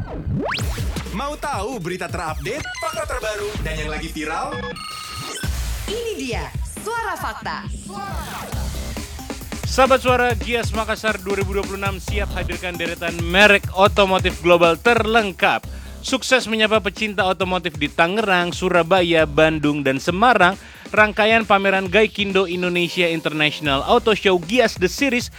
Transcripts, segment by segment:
Mau tahu berita terupdate, fakta terbaru, dan yang lagi viral? Ini dia Suara Fakta. Sahabat Suara, Gias Makassar 2026 siap hadirkan deretan merek otomotif global terlengkap. Sukses menyapa pecinta otomotif di Tangerang, Surabaya, Bandung, dan Semarang. Rangkaian pameran Gaikindo Indonesia International Auto Show Gias The Series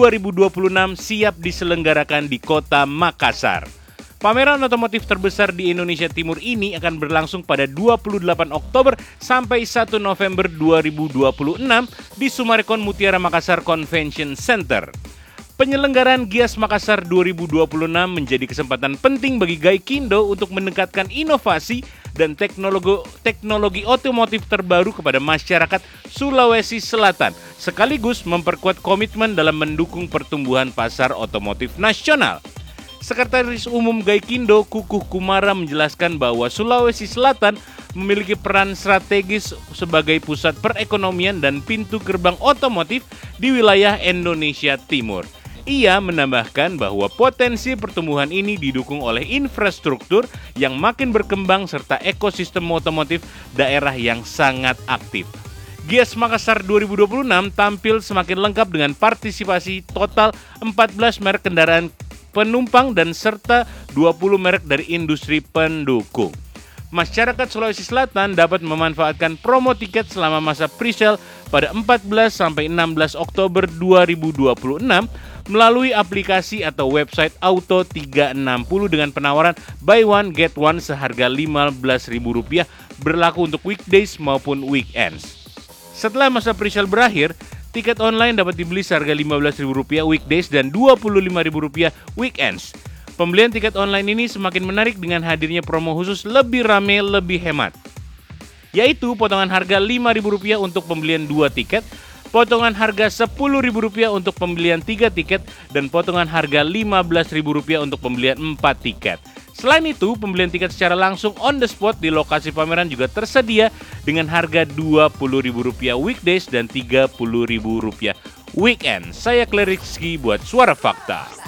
2026 siap diselenggarakan di kota Makassar. Pameran otomotif terbesar di Indonesia Timur ini akan berlangsung pada 28 Oktober sampai 1 November 2026 di Sumarekon Mutiara Makassar Convention Center. Penyelenggaraan Gias Makassar 2026 menjadi kesempatan penting bagi Gaikindo untuk mendekatkan inovasi dan teknologi otomotif terbaru kepada masyarakat Sulawesi Selatan, sekaligus memperkuat komitmen dalam mendukung pertumbuhan pasar otomotif nasional. Sekretaris Umum Gaikindo Kukuh Kumara menjelaskan bahwa Sulawesi Selatan memiliki peran strategis sebagai pusat perekonomian dan pintu gerbang otomotif di wilayah Indonesia Timur. Ia menambahkan bahwa potensi pertumbuhan ini didukung oleh infrastruktur yang makin berkembang serta ekosistem otomotif daerah yang sangat aktif. Gias Makassar 2026 tampil semakin lengkap dengan partisipasi total 14 merek kendaraan penumpang dan serta 20 merek dari industri pendukung. Masyarakat Sulawesi Selatan dapat memanfaatkan promo tiket selama masa pre-sale pada 14 sampai 16 Oktober 2026 melalui aplikasi atau website Auto 360 dengan penawaran buy one get one seharga Rp15.000 berlaku untuk weekdays maupun weekends. Setelah masa pre-sale berakhir, tiket online dapat dibeli seharga Rp15.000 weekdays dan Rp25.000 weekends. Pembelian tiket online ini semakin menarik dengan hadirnya promo khusus lebih rame, lebih hemat, yaitu potongan harga Rp5.000 untuk pembelian 2 tiket, potongan harga Rp10.000 untuk pembelian 3 tiket, dan potongan harga Rp15.000 untuk pembelian 4 tiket. Selain itu, pembelian tiket secara langsung on the spot di lokasi pameran juga tersedia dengan harga Rp20.000 weekdays dan Rp30.000 weekend. Saya Claire Rizky buat Suara Fakta.